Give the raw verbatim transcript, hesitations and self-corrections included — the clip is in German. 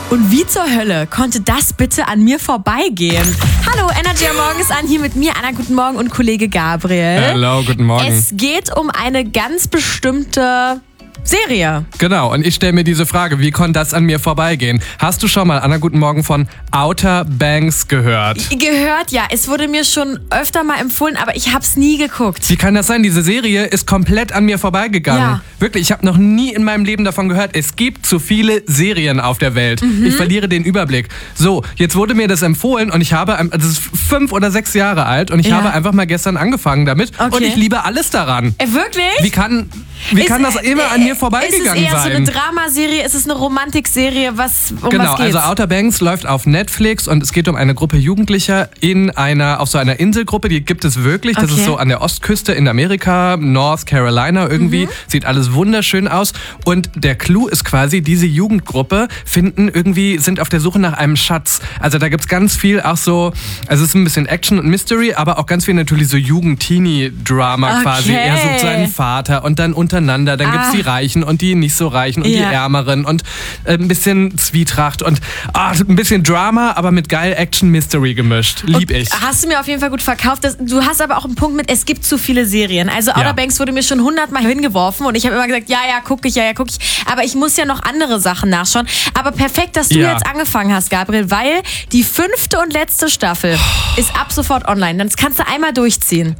Und wie zur Hölle konnte das bitte an mir vorbeigehen? Hallo, Energy am Morgen ist an, hier mit mir, Anna, guten Morgen, und Kollege Gabriel. Hallo, guten Morgen. Es geht um eine ganz bestimmte Serie. Genau, und ich stelle mir diese Frage, wie konnte das an mir vorbeigehen? Hast du schon mal, Anna, guten Morgen, von Outer Banks gehört? Gehört, ja. Es wurde mir schon öfter mal empfohlen, aber ich hab's nie geguckt. Wie kann das sein? Diese Serie ist komplett an mir vorbeigegangen. Ja. Wirklich, ich habe noch nie in meinem Leben davon gehört. Es gibt zu viele Serien auf der Welt. Mhm. Ich verliere den Überblick. So, jetzt wurde mir das empfohlen und ich habe, das ist fünf oder sechs Jahre alt und ich Ja. habe einfach mal gestern angefangen damit Okay. und ich liebe alles daran. Äh, wirklich? Wie kann, wie Ist- kann das immer an mir vorbeigegangen Ist es eher sein? so eine Dramaserie? Ist es eine Romantikserie? Was, um Genau, was geht's? also Outer Banks läuft auf Netflix und es geht um eine Gruppe Jugendlicher in einer, auf so einer Inselgruppe, die gibt es wirklich. Das Okay. ist so an der Ostküste in Amerika, North Carolina irgendwie. Mhm. Sieht alles wunderschön aus. Und der Clou ist quasi, diese Jugendgruppe finden irgendwie, sind auf der Suche nach einem Schatz. Also da gibt's ganz viel auch so, also es ist ein bisschen Action und Mystery, aber auch ganz viel natürlich so Jugend-Teenie-Drama Okay. quasi. Er sucht seinen Vater und dann untereinander. Dann gibt's Ah. die Reichen und die nicht so Reichen und Ja. die Ärmeren und äh, ein bisschen Zwietracht und ah, ein bisschen Drama, aber mit geil Action-Mystery gemischt. Lieb ich. Hast du mir auf jeden Fall gut verkauft. Das, du hast aber auch einen Punkt mit, es gibt zu viele Serien. Also Outer Ja. Banks wurde mir schon hundertmal hingeworfen und ich habe immer gesagt, ja, ja, gucke ich, ja, ja, gucke ich. Aber ich muss ja noch andere Sachen nachschauen. Aber perfekt, dass du Ja. jetzt angefangen hast, Gabriel, weil die fünfte und letzte Staffel ist ab sofort online. Das kannst du einmal durchziehen.